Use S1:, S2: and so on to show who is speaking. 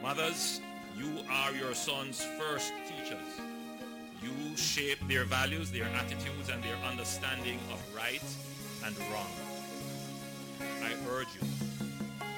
S1: Mothers, you are your sons' first teachers. You shape their values, their attitudes, and their understanding of right and wrong. I urge you